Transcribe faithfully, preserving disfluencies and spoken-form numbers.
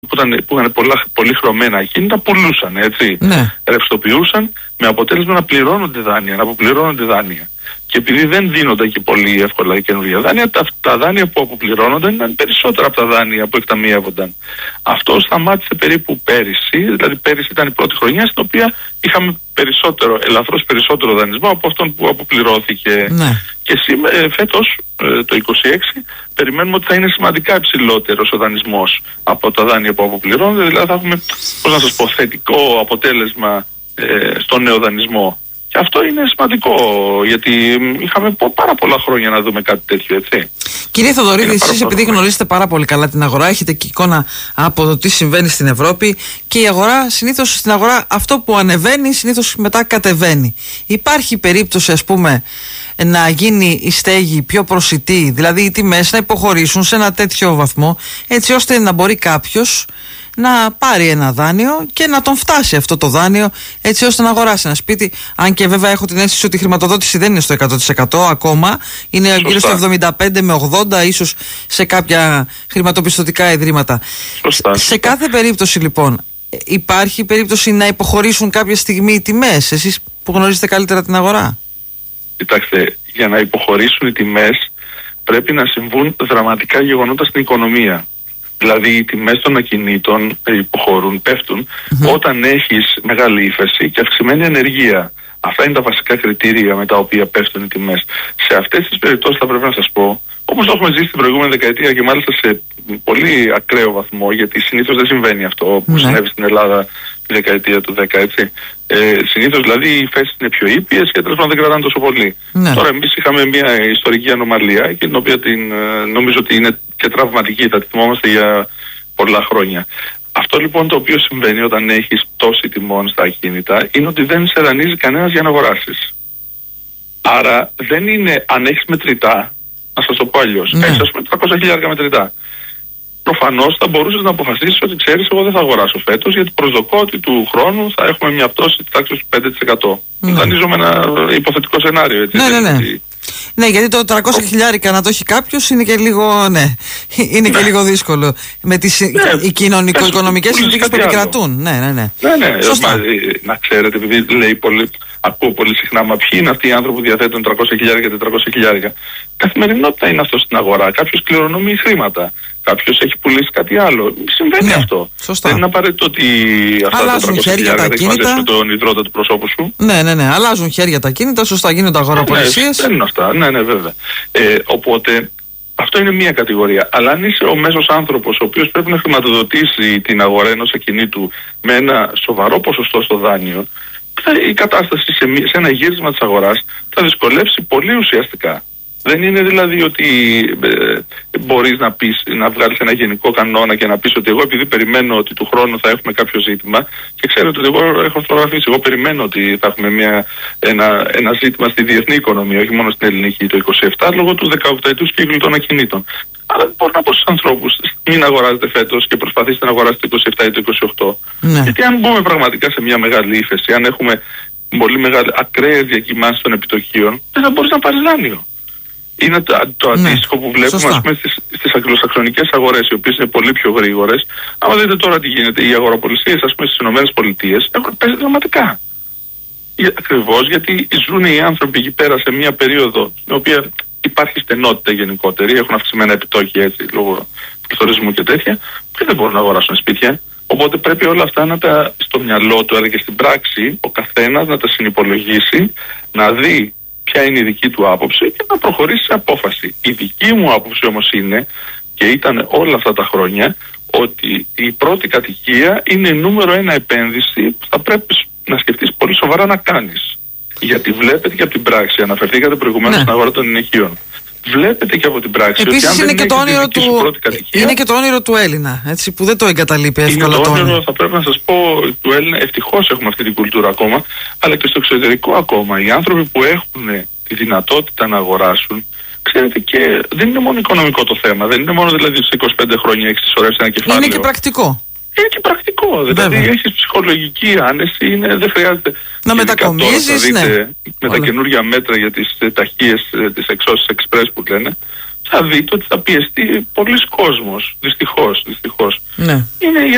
που, ήταν, που είχαν πολλά, πολύ χρωμένα ακίνητα πουλούσαν, έτσι. Ναι. Ρευστοποιούσαν με αποτέλεσμα να πληρώνονται δάνεια, να αποπληρώνονται δάνεια. Και επειδή δεν δίνονται και πολύ εύκολα οι καινούργια δάνεια, τα, τα δάνεια που αποπληρώνονταν ήταν περισσότερα από τα δάνεια που εκταμιεύονταν. Αυτό σταμάτησε περίπου πέρυσι, δηλαδή πέρυσι ήταν η πρώτη χρονιά στην οποία είχαμε περισσότερο, ελαφρώς περισσότερο δανεισμό από αυτόν που αποπληρώθηκε. Ναι. Και σήμερα, φέτος, το είκοσι έξι, περιμένουμε ότι θα είναι σημαντικά υψηλότερος ο δανεισμός από τα δάνεια που αποπληρώνονται, δηλαδή θα έχουμε, πώς να σας πω, θετικό αποτέλεσμα ε, στον νέο δανεισμό. Και αυτό είναι σημαντικό, γιατί είχαμε πάρα πολλά χρόνια να δούμε κάτι τέτοιο, έτσι. Κύριε Θοδωρίδη, εσείς επειδή γνωρίζετε πάρα πολύ καλά την αγορά, έχετε και εικόνα από το τι συμβαίνει στην Ευρώπη, και η αγορά, συνήθως στην αγορά αυτό που ανεβαίνει συνήθως μετά κατεβαίνει. Υπάρχει περίπτωση, ας πούμε, να γίνει η στέγη πιο προσιτή, δηλαδή οι τιμές να υποχωρήσουν σε ένα τέτοιο βαθμό, έτσι ώστε να μπορεί κάποιος να πάρει ένα δάνειο και να τον φτάσει αυτό το δάνειο, έτσι ώστε να αγοράσει ένα σπίτι. Αν και βέβαια έχω την αίσθηση ότι η χρηματοδότηση δεν είναι στο εκατό τοις εκατό ακόμα, είναι Σωστά. γύρω στο εβδομήντα πέντε με ογδόντα, ίσως σε κάποια χρηματοπιστωτικά ιδρύματα. Σωστά. Σε κάθε περίπτωση λοιπόν, υπάρχει περίπτωση να υποχωρήσουν κάποια στιγμή οι τιμές, εσείς που γνωρίζετε καλύτερα την αγορά? Κοιτάξτε, για να υποχωρήσουν οι τιμές πρέπει να συμβούν δραματικά γεγονότα στην οικονομία. Δηλαδή οι τιμές των ακινήτων υποχωρούν, πέφτουν mm-hmm. όταν έχεις μεγάλη ύφεση και αυξημένη ανεργία. Αυτά είναι τα βασικά κριτήρια με τα οποία πέφτουν οι τιμές. Σε αυτές τις περιπτώσεις θα πρέπει να σας πω, όπως το έχουμε ζήσει την προηγούμενη δεκαετία και μάλιστα σε πολύ ακραίο βαθμό, γιατί συνήθως δεν συμβαίνει αυτό που mm-hmm. συνέβη στην Ελλάδα τη δεκαετία του δέκα, έτσι. Ε, συνήθως δηλαδή οι θέσεις είναι πιο ήπιες και τέλος πάντων δεν κρατάνε τόσο πολύ. Ναι. Τώρα εμείς είχαμε μια ιστορική ανομαλία και την οποία την, νομίζω ότι είναι και τραυματική, θα τη θυμόμαστε για πολλά χρόνια. Αυτό λοιπόν το οποίο συμβαίνει όταν έχεις πτώση τιμών στα ακίνητα είναι ότι δεν σε δανείζει κανένας για να αγοράσεις. Άρα δεν είναι, αν έχεις μετρητά, να σας το πω αλλιώς, ναι. έχεις ας πούμε τριακόσια χιλιάδες μετρητά. Προφανώς θα μπορούσες να αποφασίσεις ότι ξέρεις, εγώ δεν θα αγοράσω φέτος, γιατί προσδοκώ ότι του χρόνου θα έχουμε μια πτώση της τάξης του πέντε τοις εκατό. Ναι. Δανείζομαι ένα υποθετικό σενάριο, έτσι. Ναι, ναι, ναι. Έτσι. Ναι, γιατί το τριακόσια χιλιάρικα να το έχει κάποιος είναι και λίγο, ναι, είναι ναι. και λίγο δύσκολο με τις ναι. κοινωνικο-οικονομικές συνθήκες που επικρατούν. Ναι, ναι, ναι. ναι, ναι. Μα, να ξέρετε, επειδή λέει πολύ, ακούω πολύ συχνά, μα ποιοι είναι αυτοί οι άνθρωποι που διαθέτουν τριακόσια χιλιάδες και τετρακόσια χιλιάδες. Καθημερινότητα είναι αυτό στην αγορά. Κάποιος κληρονομεί χρήματα. Κάποιος έχει πουλήσει κάτι άλλο. Συμβαίνει ναι, αυτό. Σωστά. Δεν είναι απαραίτητο ότι αυτά αλλάζουν τα τριακόσια χιλιάδες θα μαζέψουν τον ιδρώτα του προσώπου σου. Ναι, ναι, ναι. Αλλάζουν χέρια τα κίνητα. Σωστά, γίνονται αγοραπολισίες. Ναι, δεν είναι αυτά. Ναι, ναι, βέβαια. Ε, οπότε αυτό είναι μία κατηγορία. Αλλά αν είσαι ο μέσος άνθρωπος ο οποίος πρέπει να χρηματοδοτήσει την αγορά ενός ακινήτου με ένα σοβαρό ποσοστό στο δάνειο, η κατάσταση σε, σε ένα γύρισμα της αγοράς θα δυσκολεύσει πολύ ουσιαστικά. Δεν είναι δηλαδή ότι ε, μπορείς να πεις, να βγάλεις ένα γενικό κανόνα και να πεις ότι εγώ επειδή περιμένω ότι του χρόνου θα έχουμε κάποιο ζήτημα και ξέρετε ότι εγώ έχω φωτογραφίσει, εγώ περιμένω ότι θα έχουμε μια, ένα, ένα ζήτημα στη διεθνή οικονομία, όχι μόνο στην ελληνική το είκοσι επτά, λόγω του δεκαοκταετούς κύκλου των ακινήτων. Αλλά δεν μπορώ να πω στους ανθρώπους μην αγοράζετε φέτος και προσπαθήστε να αγοράσετε το είκοσι επτά ή το είκοσι οκτώ. Ναι. Γιατί αν μπούμε πραγματικά σε μια μεγάλη ύφεση, αν έχουμε πολύ μεγάλη ακραίες διακυμάνσεις των επιτοκίων, δεν θα μπορείς να πάρεις δάνειο. Είναι το, το αντίστοιχο ναι, που βλέπουμε ας πούμε, στις, στις αγγλοσαξονικές αγορές, οι οποίες είναι πολύ πιο γρήγορες. Άμα δείτε τώρα τι γίνεται, οι αγοραπολισίες ας πούμε, στις ΗΠΑ έχουν πέσει δραματικά. Ακριβώς γιατί ζουν οι άνθρωποι εκεί πέρα σε μια περίοδο στην οποία υπάρχει στενότητα γενικότερη, έχουν αυξημένα επιτόκια έτσι, λόγω πληθωρισμού και τέτοια, και δεν μπορούν να αγοράσουν σπίτια. Οπότε πρέπει όλα αυτά να τα στο μυαλό του, αλλά και στην πράξη, ο καθένας να τα συνυπολογίσει, να δει ποια είναι η δική του άποψη και να προχωρήσει σε απόφαση. Η δική μου άποψη όμως είναι, και ήταν όλα αυτά τα χρόνια, ότι η πρώτη κατοικία είναι η νούμερο ένα επένδυση που θα πρέπει να σκεφτείς πολύ σοβαρά να κάνεις. Γιατί βλέπετε και από την πράξη, αναφερθήκατε προηγουμένως ναι. στην αγορά των ενοικίων. Βλέπετε και από την πράξη επίσης ότι αν είναι, δεν και το όνειρο του, κατοικία, είναι και το όνειρο του Έλληνα, έτσι, που δεν το εγκαταλείπει εύκολα. Είναι το όνειρο, θα πρέπει να σας πω, του Έλληνα. Ευτυχώς έχουμε αυτή την κουλτούρα ακόμα, αλλά και στο εξωτερικό ακόμα. Οι άνθρωποι που έχουν τη δυνατότητα να αγοράσουν, ξέρετε, και δεν είναι μόνο οικονομικό το θέμα. Δεν είναι μόνο δηλαδή σε είκοσι πέντε χρόνια έχεις συσσωρεύσει ένα κεφάλαιο. Είναι και πρακτικό. Είναι και πρακτικό. Δηλαδή έχεις ψυχολογική άνεση, είναι, δεν χρειάζεται να μετακομίσεις. Ναι. Με όλα. τα καινούργια μέτρα για τις ταχείες, τις εξώσεις express που λένε, θα δείτε ότι θα πιεστεί πολλοί κόσμος. Δυστυχώς. δυστυχώς. Ναι. Είναι